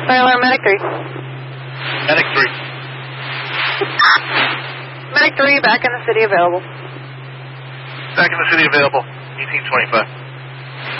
Alarm, Medic 3. Medic 3. Medic 3, back in the city available. Back in the city available. 1825.